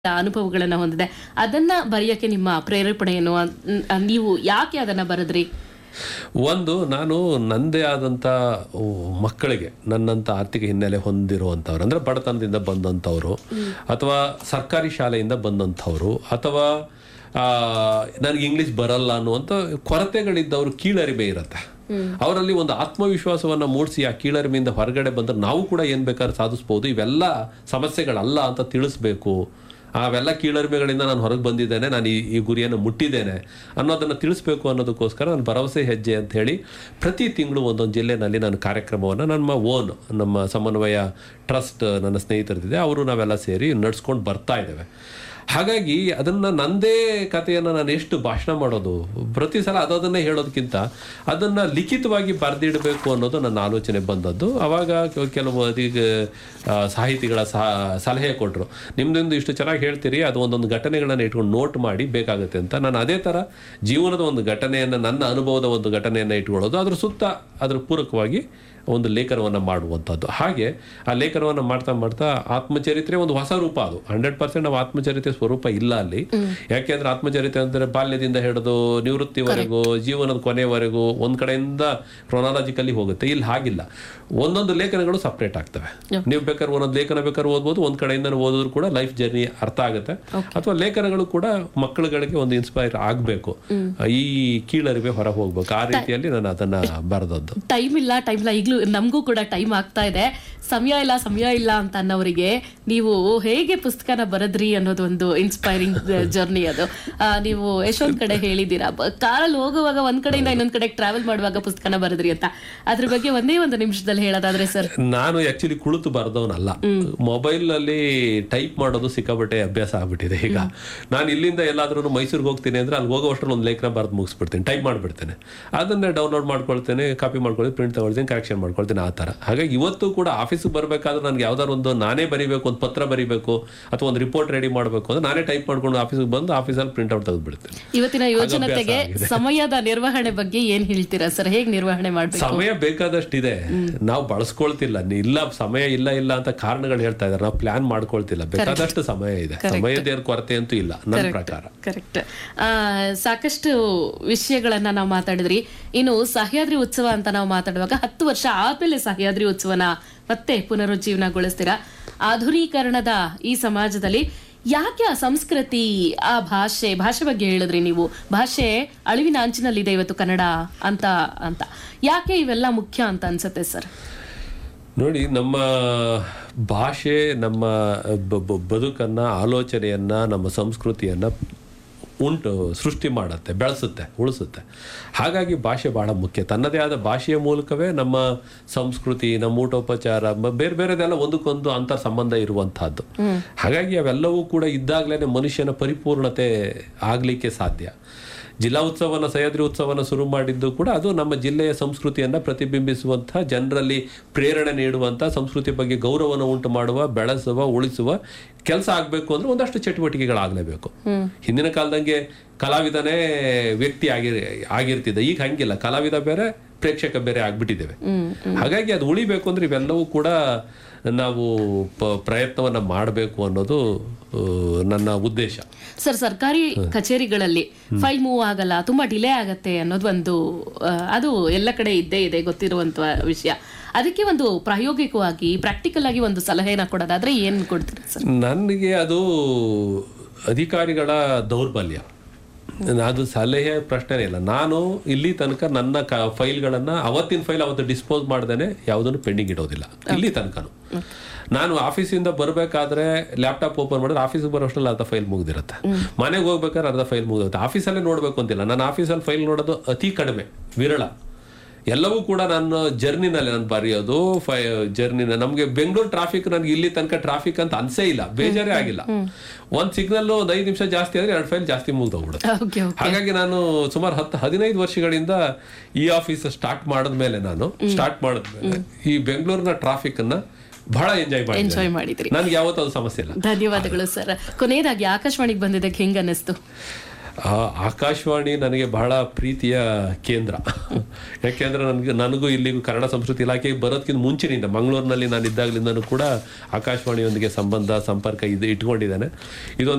ಅನುಭವಗಳನ್ನ ಹೊಂದಿದೆ. ಅದನ್ನ ಬರೆಯಕ್ಕೆ ನಿಮ್ಮ ಪ್ರೇರೇಪಣೆ ಏನು? ನೀವು ಯಾಕೆ ಅದನ್ನ ಬರೆದ್ರಿ? ಒಂದು, ನಾನು ನಂದೇ ಆದಂಥ ಮಕ್ಕಳಿಗೆ ನನ್ನಂಥ ಆರ್ಥಿಕ ಹಿನ್ನೆಲೆ ಹೊಂದಿರುವಂಥವ್ರು, ಅಂದರೆ ಬಡತನದಿಂದ ಬಂದಂಥವ್ರು ಅಥವಾ ಸರ್ಕಾರಿ ಶಾಲೆಯಿಂದ ಬಂದಂಥವ್ರು ಅಥವಾ ನನಗೆ ಇಂಗ್ಲೀಷ್ ಬರಲ್ಲ ಅನ್ನುವಂಥ ಕೊರತೆಗಳಿದ್ದವರು, ಕೀಳರಿಮೆ ಇರುತ್ತೆ ಅವರಲ್ಲಿ ಒಂದು ಆತ್ಮವಿಶ್ವಾಸವನ್ನು ಮೂಡಿಸಿ ಆ ಕೀಳರಿಮೆಯಿಂದ ಹೊರಗಡೆ ಬಂದರೆ ನಾವು ಕೂಡ ಏನು ಬೇಕಾದ್ರೂ ಸಾಧಿಸ್ಬೋದು, ಇವೆಲ್ಲ ಸಮಸ್ಯೆಗಳಲ್ಲ ಅಂತ ತಿಳಿಸ್ಬೇಕು. ಅವೆಲ್ಲ ಕೀಳರಿಮೆಗಳಿಂದ ನಾನು ಹೊರಗೆ ಬಂದಿದ್ದೇನೆ, ನಾನು ಈ ಗುರಿಯನ್ನು ಮುಟ್ಟಿದ್ದೇನೆ ಅನ್ನೋದನ್ನು ತಿಳಿಸ್ಬೇಕು ಅನ್ನೋದಕ್ಕೋಸ್ಕರ ನಾನು ಭರವಸೆ ಹೆಜ್ಜೆ ಅಂತ ಹೇಳಿ ಪ್ರತಿ ತಿಂಗಳು ಒಂದೊಂದು ಜಿಲ್ಲೆನಲ್ಲಿ ನಾನು ಕಾರ್ಯಕ್ರಮವನ್ನು ನಮ್ಮ ಸಮನ್ವಯ ಟ್ರಸ್ಟ್ ನನ್ನ ಸ್ನೇಹಿತರಿದೆ, ಅವರು ನಾವೆಲ್ಲ ಸೇರಿ ನಡ್ಸ್ಕೊಂಡು ಬರ್ತಾ ಇದ್ದೇವೆ. ಹಾಗಾಗಿ ಅದನ್ನು ನಂದೇ ಕಥೆಯನ್ನು ನಾನು ಎಷ್ಟು ಭಾಷಣ ಮಾಡೋದು, ಪ್ರತಿ ಸಲ ಅದನ್ನೇ ಹೇಳೋದಕ್ಕಿಂತ ಅದನ್ನು ಲಿಖಿತವಾಗಿ ಬರೆದಿಡಬೇಕು ಅನ್ನೋದು ನನ್ನ ಆಲೋಚನೆ ಬಂದದ್ದು. ಆವಾಗ ಕೆಲವು ಸಾಹಿತಿಗಳ ಸಲಹೆ ಕೊಟ್ಟರು, ನಿಮ್ದೊಂದು ಇಷ್ಟು ಚೆನ್ನಾಗಿ ಹೇಳ್ತೀರಿ, ಅದು ಒಂದೊಂದು ಘಟನೆಗಳನ್ನು ಇಟ್ಕೊಂಡು ನೋಟ್ ಮಾಡಿ ಬೇಕಾಗುತ್ತೆ ಅಂತ. ನಾನು ಅದೇ ಥರ ಜೀವನದ ಒಂದು ಘಟನೆಯನ್ನು, ನನ್ನ ಅನುಭವದ ಒಂದು ಘಟನೆಯನ್ನು ಇಟ್ಕೊಳ್ಳೋದು, ಅದ್ರ ಪೂರಕವಾಗಿ ಒಂದು ಲೇಖನವನ್ನು ಮಾಡುವಂಥದ್ದು. ಹಾಗೆ ಆ ಲೇಖನವನ್ನು ಮಾಡ್ತಾ ಮಾಡ್ತಾ ಆತ್ಮಚರಿತ್ರೆ ಒಂದು ಹೊಸ ರೂಪ, ಅದು 100% ನಾವು ಆತ್ಮಚರಿತ್ರೆ ಸ್ವರೂಪ ಇಲ್ಲ ಅಲ್ಲಿ. ಯಾಕೆಂದ್ರೆ ಆತ್ಮಚರಿತ್ರೆ ಅಂದರೆ ಬಾಲ್ಯದಿಂದ ಹಿಡಿದು ನಿವೃತ್ತಿವರೆಗೂ, ಜೀವನದ ಕೊನೆವರೆಗೂ ಒಂದು ಕಡೆಯಿಂದ ಕ್ರೊನಾಲಜಿಕಲಿ ಹೋಗುತ್ತೆ. ಇಲ್ಲಿ ಹಾಗಿಲ್ಲ, ಒಂದೊಂದು ಲೇಖನಗಳು ಸಪ್ರೇಟ್ ಆಗ್ತವೆ. ನೀವು ಬೇಕಾದ್ರೆ ಒಂದೊಂದು ಲೇಖನ ಬೇಕಾದ್ರೆ ಓದ್ಬೋದು, ಒಂದ್ ಕಡೆಯಿಂದ ಓದಿದ್ರು ಕೂಡ ಲೈಫ್ ಜರ್ನಿ ಅರ್ಥ ಆಗುತ್ತೆ. ಅಥವಾ ಲೇಖನಗಳು ಕೂಡ ಮಕ್ಕಳುಗಳಿಗೆ ಒಂದು ಇನ್ಸ್ಪೈರ್ ಆಗಬೇಕು, ಈ ಕೀಳರಿವೆ ಹೊರ ಹೋಗ್ಬೇಕು, ಆ ರೀತಿಯಲ್ಲಿ ನಾನು ಅದನ್ನ ಬರೆದದ್ದು. ಟೈಮ್ ಇಲ್ಲ ಈಗಲೂ ನಮಗೂ ಕೂಡ ಟೈಮ್ ಆಗ್ತಾ ಇದೆ, ಸಮಯ ಇಲ್ಲ ಅಂತ ಅನ್ನೋರಿಗೆ ನೀವು ಹೇಗೆ ಪುಸ್ತಕನ ಬರೆದ್ರಿ ಅನ್ನೋದು ಒಂದು ಇನ್ಸ್ಪೈರಿಂಗ್ ಜರ್ನಿ. ಅದು ನೀವು ಎಷ್ಟೊಂದ್ ಕಡೆ ಹೇಳಿದ್ದೀರಾ, ಕಾರಲ್ಲಿ ಹೋಗುವಾಗ ಒಂದ್ ಕಡೆಯಿಂದ ಇನ್ನೊಂದ್ ಕಡೆ ಟ್ರಾವೆಲ್ ಮಾಡುವಾಗ ಪುಸ್ತಕನ ಬರೆದ್ರಿ ಅಂತ. ಅದ್ರ ಬಗ್ಗೆ ಒಂದೇ ಒಂದು ನಿಮಿಷದಲ್ಲಿ ಹೇಳೋದಾದ್ರೆ ಸರ್. ನಾನು ಆಕ್ಚುಲಿ ಕುಳಿತು ಬರೆದವನಲ್ಲ, ಮೊಬೈಲ್ ಅಲ್ಲಿ ಟೈಪ್ ಮಾಡೋದು ಸಿಕ್ಕಾಪಟ್ಟೆ ಅಭ್ಯಾಸ ಆಗ್ಬಿಟ್ಟಿದೆ. ಈಗ ನಾನು ಇಲ್ಲಿಂದ ಎಲ್ಲಾದ್ರೂ ಮೈಸೂರಿಗೆ ಹೋಗ್ತೀನಿ ಅಂದ್ರೆ ಅಲ್ಲಿ ಹೋಗೋವಷ್ಟರಲ್ಲಿ ಒಂದು ಲೇಖನ ಬರೆದು ಮುಗಿಸ್ಬಿಡ್ತೀನಿ, ಟೈಪ್ ಮಾಡ್ಬಿಡ್ತೇನೆ, ಅದನ್ನೇ ಡೌನ್ಲೋಡ್ ಮಾಡ್ಕೊಳ್ತೇನೆ, ಕಾಪಿ ಮಾಡ್ಕೊಳ್ತೀನಿ, ಪ್ರಿಂಟ್ ತಗೊಳ್ತೀನಿ, ಕರೆಕ್ಷನ್ ಮಾಡ್ಕೊಳ್ತೀನಿ, ಆ ತರ. ಹಾಗಾಗಿ ಇವತ್ತು ಕೂಡ ಆಫೀಸ್ಗೆ ಬರ್ಬೇಕಾದ್ರೆ ನನ್ಗೆ ಯಾವ್ದಾದ್ರು ಒಂದು ನಾನೇ ಬರೀಬೇಕು, ಒಂದು ಪತ್ರ ಬರೀಬೇಕು ಅಥವಾ ಒಂದು ರಿಪೋರ್ಟ್ ರೆಡಿ ಮಾಡಬೇಕು ಅಂದ್ರೆ ನಾನೇ ಟೈಪ್ ಮಾಡ್ಕೊಂಡು ಆಫೀಸ್ಗೆ ಬಂದು ಆಫೀಸಲ್ಲಿ ಪ್ರಿಂಟ್ ಔಟ್ ತೆಗೆದ್ಬಿಡ್ತೀನಿ. ಇವತ್ತಿನ ಯೋಜನೆಗೆ ಸಮಯದ ನಿರ್ವಹಣೆ ಬಗ್ಗೆ ಏನ್ ಹೇಳ್ತೀರಾ ಸರ್? ಹೇಗೆ ನಿರ್ವಹಣೆ ಮಾಡ್ಬೇಕು? ಸಮಯ ಬೇಕಾದಷ್ಟಿದೆ, ನಾವು ಬಳಸ್ಕೊಳ್ತಿಲ್ಲ. ಸಮಯ ಇಲ್ಲ ಅಂತ ಕಾರಣಗಳು ಹೇಳ್ತಾ ಇದ್ದಾರೆ, ನಾವು ಪ್ಲಾನ್ ಮಾಡ್ಕೊಳ್ತಿಲ್ಲ. ಬೇಕಾದಷ್ಟು ಸಮಯ ಇದೆ, ಸಮಯದ ಕೊರತೆ ಅಂತೂ ಇಲ್ಲ ನನ್ನ ಪ್ರಕಾರ. ಕರೆಕ್ಟ್. ಸಾಕಷ್ಟು ವಿಷಯಗಳನ್ನ ನಾವು ಮಾತಾಡಿದ್ರಿ. ಇನ್ನು ಸಹ್ಯಾದ್ರಿ ಉತ್ಸವ ಅಂತ ನಾವು ಮಾತಾಡುವಾಗ 10 ವರ್ಷ ಆದ್ಮೇಲೆ ಸಹ್ಯಾದ್ರಿ ಉತ್ಸವನ ಮತ್ತೆ ಪುನರುಜ್ಜೀವನಗೊಳಿಸ್ತೀರಾ. ಆಧುನೀಕರಣದ ಈ ಸಮಾಜದಲ್ಲಿ ಯಾಕೆ ಆ ಸಂಸ್ಕೃತಿ, ಆ ಭಾಷೆ ಬಗ್ಗೆ ಹೇಳಿದ್ರಿ ನೀವು, ಭಾಷೆ ಅಳಿವಿನ ಅಂಚಿನಲ್ಲಿದೆ ಇವತ್ತು ಕನ್ನಡ ಅಂತ ಯಾಕೆ ಇವೆಲ್ಲ ಮುಖ್ಯ ಅಂತ ಅನ್ಸುತ್ತೆ ಸರ್? ನೋಡಿ, ನಮ್ಮ ಭಾಷೆ ನಮ್ಮ ಬದುಕನ್ನ, ಆಲೋಚನೆಯನ್ನ, ನಮ್ಮ ಸಂಸ್ಕೃತಿಯನ್ನ ಸೃಷ್ಟಿ ಮಾಡುತ್ತೆ, ಬೆಳೆಸುತ್ತೆ, ಉಳಿಸುತ್ತೆ. ಹಾಗಾಗಿ ಭಾಷೆ ಬಹಳ ಮುಖ್ಯ. ತನ್ನದೇ ಆದ ಭಾಷೆಯ ಮೂಲಕವೇ ನಮ್ಮ ಸಂಸ್ಕೃತಿ, ನಮ್ಮ ಊಟೋಪಚಾರ, ಬೇರೆದೆಲ್ಲ ಒಂದಕ್ಕೊಂದು ಅಂತರ್ ಸಂಬಂಧ ಇರುವಂತಹದ್ದು. ಹಾಗಾಗಿ ಅವೆಲ್ಲವೂ ಕೂಡ ಇದ್ದಾಗಲೇ ಮನುಷ್ಯನ ಪರಿಪೂರ್ಣತೆ ಆಗ್ಲಿಕ್ಕೆ ಸಾಧ್ಯ. ಜಿಲ್ಲಾ ಉತ್ಸವನ, ಸಹ್ಯಾದ್ರಿ ಉತ್ಸವನ ಶುರು ಮಾಡಿದ್ದು ಕೂಡ ಅದು ನಮ್ಮ ಜಿಲ್ಲೆಯ ಸಂಸ್ಕೃತಿಯನ್ನ ಪ್ರತಿಬಿಂಬಿಸುವಂತಹ, ಜನರಲ್ಲಿ ಪ್ರೇರಣೆ ನೀಡುವಂತಹ, ಸಂಸ್ಕೃತಿ ಬಗ್ಗೆ ಗೌರವವನ್ನು ಉಂಟು ಮಾಡುವ, ಬೆಳೆಸುವ, ಉಳಿಸುವ ಕೆಲಸ ಆಗ್ಬೇಕು ಅಂದ್ರೆ ಒಂದಷ್ಟು ಚಟುವಟಿಕೆಗಳಾಗಲೇಬೇಕು. ಹಿಂದಿನ ಕಾಲದಂಗೆ ಕಲಾವಿದನೇ ವ್ಯಕ್ತಿ ಆಗಿರ್ತಿದ್ದ, ಈಗ ಹಂಗಿಲ್ಲ. ಕಲಾವಿದ ಬೇರೆ, ಪ್ರೇಕ್ಷಕ ಬೇರೆ ಆಗ್ಬಿಟ್ಟಿದ್ದೇವೆ. ಹಾಗಾಗಿ ಅದು ಉಳಿಬೇಕು ಅಂದ್ರೆ ಇವೆಲ್ಲವೂ ಕೂಡ ನಾವು ಪ್ರಯತ್ನವನ್ನ ಮಾಡಬೇಕು ಅನ್ನೋದು ನನ್ನ ಉದ್ದೇಶ. ಸರ್, ಸರ್ಕಾರಿ ಕಚೇರಿಗಳಲ್ಲಿ ಫೈಲ್ ಮೂವ್ ಆಗಲ್ಲ, ತುಂಬಾ ಡಿಲೇ ಆಗತ್ತೆ ಅನ್ನೋದು ಒಂದು, ಅದು ಎಲ್ಲ ಕಡೆ ಇದ್ದೇ ಇದೆ, ಗೊತ್ತಿರುವಂತ ವಿಷಯ. ಅದಕ್ಕೆ ಒಂದು ಪ್ರಾಯೋಗಿಕವಾಗಿ, ಪ್ರಾಕ್ಟಿಕಲ್ ಆಗಿ ಒಂದು ಸಲಹೆನ ಕೊಡೋದಾದ್ರೆ ಏನ್ ಕೊಡ್ತೀರಿ ಸರ್? ನನಗೆ ಅದು ಅಧಿಕಾರಿಗಳ ದೌರ್ಬಲ್ಯ, ಅದು ಸಲಹೆ ಪ್ರಶ್ನೆ ಇಲ್ಲ. ನಾನು ಇಲ್ಲಿ ತನಕ ನನ್ನ ಫೈಲ್ಗಳನ್ನ ಅವತ್ತಿನ ಫೈಲ್ ಅವತ್ತು ಡಿಸ್ಪೋಸ್ ಮಾಡ್ದೇನೆ ಯಾವುದನ್ನು ಪೆಂಡಿಂಗ್ ಇಡೋದಿಲ್ಲ. ಇಲ್ಲಿ ತನಕನು ನಾನು ಆಫೀಸಿಂದ ಬರಬೇಕಾದ್ರೆ ಲ್ಯಾಪ್ಟಾಪ್ ಓಪನ್ ಮಾಡಿದ್ರೆ ಆಫೀಸಿಗೆ ಬರೋಷ್ಟರಲ್ಲಿ ಅರ್ಧ ಫೈಲ್ ಮುಗ್ದಿರುತ್ತೆ, ಮನೆಗೆ ಹೋಗ್ಬೇಕಾದ್ರೆ ಅರ್ಧ ಫೈಲ್ ಮುಗಿದಿರುತ್ತೆ. ಆಫೀಸಲ್ಲೇ ನೋಡ್ಬೇಕು ಅಂತಿಲ್ಲ, ನಾನು ಆಫೀಸಲ್ಲಿ ಫೈಲ್ ನೋಡೋದು ಅತಿ ಕಡಿಮೆ, ವಿರಳ. ಎಲ್ಲವೂ ಕೂಡ ನಾನು ಜರ್ನಿನಲ್ಲಿ ನಾನು ಬರೆಯೋದು. ಜರ್ನಿನ ನಮ್ಗೆ ಬೆಂಗಳೂರು ಟ್ರಾಫಿಕ್, ನನ್ಗೆ ಇಲ್ಲಿ ತನಕ ಟ್ರಾಫಿಕ್ ಅಂತ ಅನ್ಸೇ ಇಲ್ಲ, ಬೇಜಾರೇ ಆಗಿಲ್ಲ. ಒಂದ್ ಸಿಗ್ನಲ್ ಒಂದು 5 ನಿಮಿಷ ಜಾಸ್ತಿ ಆದ್ರೆ 2 ಫೈಲ್ ಜಾಸ್ತಿ ಮುಗ್ದೋಗ್ಬಿಡುತ್ತೆ. ಹಾಗಾಗಿ ನಾನು ಸುಮಾರು 10-15 ವರ್ಷಗಳಿಂದ ಈ ಆಫೀಸ್ ಸ್ಟಾರ್ಟ್ ಮಾಡಿದ್ಮೇಲೆ ಈ ಬೆಂಗಳೂರಿನ ಟ್ರಾಫಿಕ್ ಅನ್ನ ಬಹಳ ಎಂಜಾಯ್ ಮಾಡಿದ್ರಿ. ನನ್ಗೆ ಯಾವತ್ತೂ ಅದು ಸಮಸ್ಯೆ ಇಲ್ಲ. ಧನ್ಯವಾದಗಳು ಸರ್. ಕೊನೆಯದಾಗಿ ಆಕಾಶವಾಣಿಗೆ ಬಂದಿದ್ದಕ್ಕೆ ಹೆಂಗ ಅನ್ನಿಸ್ತು? ಆಕಾಶವಾಣಿ ನನಗೆ ಬಹಳ ಪ್ರೀತಿಯ ಕೇಂದ್ರ. ಯಾಕೆಂದ್ರೆ ನನಗೂ ಇಲ್ಲಿಗೂ ಕನ್ನಡ ಸಂಸ್ಕೃತಿ ಇಲಾಖೆಗೆ ಬರೋದಕ್ಕಿಂತ ಮುಂಚಿನಿಂದ, ಮಂಗಳೂರಿನಲ್ಲಿ ನಾನು ಇದ್ದಾಗಲಿಂದನೂ ಕೂಡ ಆಕಾಶವಾಣಿಯೊಂದಿಗೆ ಸಂಪರ್ಕ ಇಟ್ಕೊಂಡಿದ್ದೇನೆ. ಇದೊಂದು